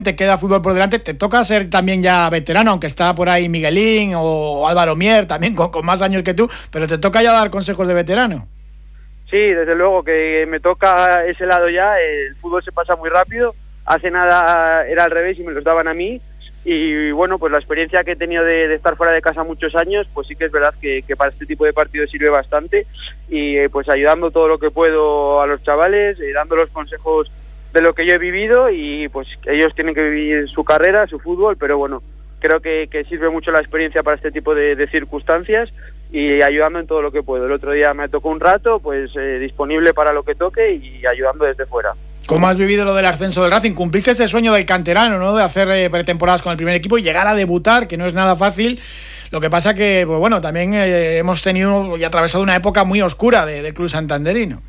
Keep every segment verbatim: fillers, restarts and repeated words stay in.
te queda fútbol por delante, te toca ser también ya veterano, aunque está por ahí Miguelín o Álvaro Mier, también con, con más años que tú, pero te toca ya dar consejos de veterano. Sí, desde luego que me toca ese lado ya, el fútbol se pasa muy rápido, hace nada era al revés y me los daban a mí, y bueno, pues la experiencia que he tenido de, de estar fuera de casa muchos años, pues sí que es verdad que, que para este tipo de partidos sirve bastante, y eh, pues ayudando todo lo que puedo a los chavales, eh, dando los consejos de lo que yo he vivido, y pues ellos tienen que vivir su carrera, su fútbol, pero bueno, creo que, que sirve mucho la experiencia para este tipo de, de circunstancias, y ayudando en todo lo que puedo. El otro día me tocó un rato, pues eh, disponible para lo que toque y ayudando desde fuera. ¿Cómo has vivido lo del ascenso del Racing? Cumpliste ese sueño del canterano, ¿no? De hacer eh, pretemporadas con el primer equipo y llegar a debutar, que no es nada fácil. Lo que pasa que, pues bueno, también eh, hemos tenido y atravesado una época muy oscura de, del club santanderino.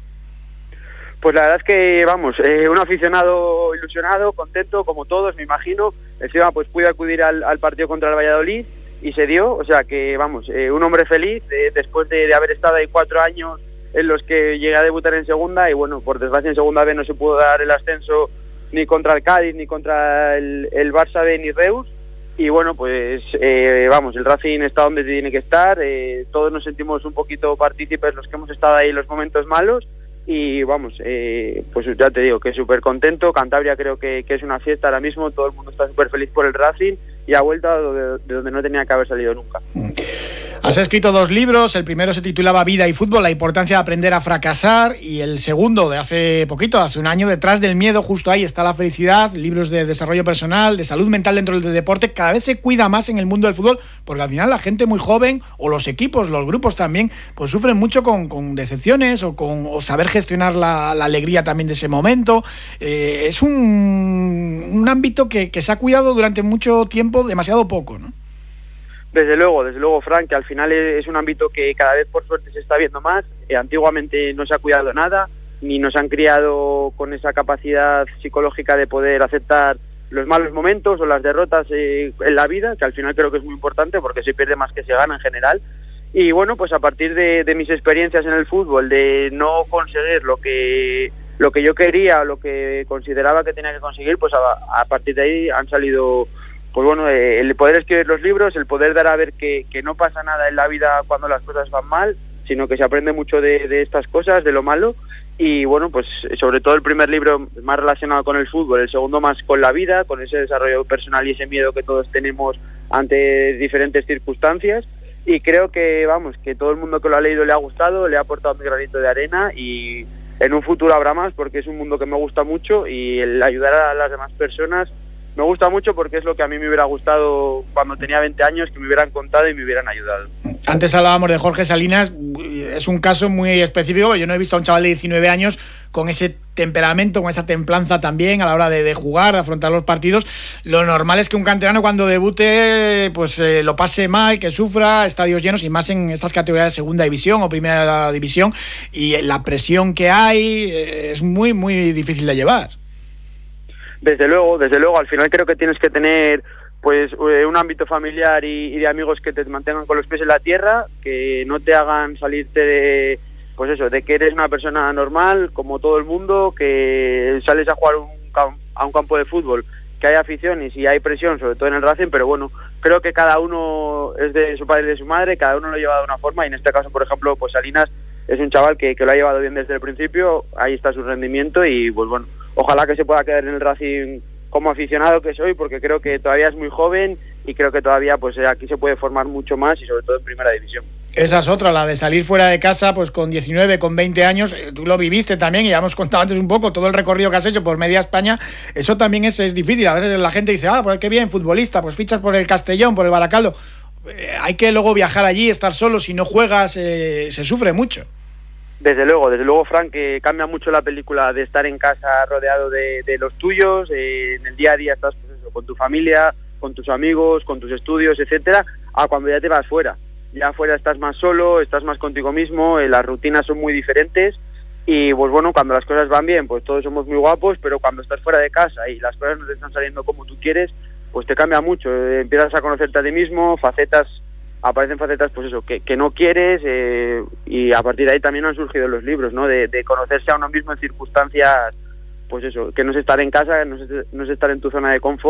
Pues la verdad es que, vamos, eh, un aficionado ilusionado, contento, como todos, me imagino. Encima, pues pude acudir al, al partido contra el Valladolid y se dio, o sea que, vamos, eh, un hombre feliz eh, después de, de haber estado ahí cuatro años en los que llegué a debutar en segunda, y bueno, por desgracia en segunda B no se pudo dar el ascenso ni contra el Cádiz, ni contra el, el Barça B, ni Reus, y bueno, pues eh, vamos, el Racing está donde tiene que estar, eh, todos nos sentimos un poquito partícipes los que hemos estado ahí en los momentos malos, y vamos, eh, pues ya te digo que súper contento. Cantabria creo que, que es una fiesta ahora mismo, todo el mundo está súper feliz por el Racing y ha vuelto de, de donde no tenía que haber salido nunca. Has escrito dos libros, el primero se titulaba Vida y Fútbol, la importancia de aprender a fracasar, y el segundo de hace poquito, hace un año, Detrás del miedo, justo ahí está la felicidad, libros de desarrollo personal, de salud mental dentro del deporte. Cada vez se cuida más en el mundo del fútbol, porque al final la gente muy joven, o los equipos, los grupos también, pues sufren mucho con, con decepciones o con o saber gestionar la, la alegría también de ese momento. Eh, es un, un ámbito que, que se ha cuidado durante mucho tiempo, demasiado poco, ¿no? Desde luego, desde luego, Frank, que al final es un ámbito que cada vez por suerte se está viendo más. Eh, antiguamente no se ha cuidado nada, ni nos han criado con esa capacidad psicológica de poder aceptar los malos momentos o las derrotas eh, en la vida, que al final creo que es muy importante porque se pierde más que se gana en general. Y bueno, pues a partir de, de mis experiencias en el fútbol, de no conseguir lo que lo que yo quería, lo que consideraba que tenía que conseguir, pues a, a partir de ahí han salido... Pues bueno, eh, el poder escribir los libros, el poder dar a ver que, que no pasa nada en la vida cuando las cosas van mal, sino que se aprende mucho de, de estas cosas, de lo malo, y bueno, pues sobre todo el primer libro más relacionado con el fútbol, el segundo más con la vida, con ese desarrollo personal y ese miedo que todos tenemos ante diferentes circunstancias, y creo que, vamos, que todo el mundo que lo ha leído le ha gustado, le ha aportado un granito de arena, y en un futuro habrá más, porque es un mundo que me gusta mucho, y el ayudar a las demás personas me gusta mucho porque es lo que a mí me hubiera gustado cuando tenía veinte años, que me hubieran contado y me hubieran ayudado. Antes hablábamos de Jorge Salinas, es un caso muy específico. Yo no he visto a un chaval de diecinueve años con ese temperamento, con esa templanza también a la hora de, de jugar, de afrontar los partidos. Lo normal es que un canterano cuando debute pues eh, lo pase mal, que sufra, estadios llenos, y más en estas categorías de segunda división o primera división, y la presión que hay eh, es muy, muy difícil de llevar. Desde luego, desde luego, al final creo que tienes que tener pues un ámbito familiar y, y de amigos que te mantengan con los pies en la tierra, que no te hagan salirte de, pues eso, de que eres una persona normal, como todo el mundo, que sales a jugar un, a un campo de fútbol, que hay aficiones y hay presión, sobre todo en el Racing, pero bueno, creo que cada uno es de su padre y de su madre, cada uno lo lleva de una forma, y en este caso, por ejemplo, pues Salinas es un chaval que, que lo ha llevado bien desde el principio, ahí está su rendimiento, y pues bueno, ojalá que se pueda quedar en el Racing como aficionado que soy, porque creo que todavía es muy joven y creo que todavía pues aquí se puede formar mucho más, y sobre todo en primera división. Esa es otra, la de salir fuera de casa pues con diecinueve, con veinte años, tú lo viviste también, y ya hemos contado antes un poco todo el recorrido que has hecho por media España. Eso también es, es difícil. A veces la gente dice, ah, pues qué bien, futbolista, pues fichas por el Castellón, por el Baracaldo. Eh, hay que luego viajar allí, estar solo, si no juegas eh, se sufre mucho. Desde luego, desde luego, Frank, que cambia mucho la película de estar en casa rodeado de, de los tuyos, eh, en el día a día estás pues eso, con tu familia, con tus amigos, con tus estudios, etcétera, a cuando ya te vas fuera. Ya fuera estás más solo, estás más contigo mismo, eh, las rutinas son muy diferentes, y pues bueno, cuando las cosas van bien, pues todos somos muy guapos, pero cuando estás fuera de casa y las cosas no te están saliendo como tú quieres, pues te cambia mucho, eh, empiezas a conocerte a ti mismo, facetas... aparecen facetas, pues eso, que, que no quieres, eh, y a partir de ahí también han surgido los libros, ¿no? De, de conocerse a uno mismo en circunstancias, pues eso, que no es estar en casa, no es, no es estar en tu zona de confort.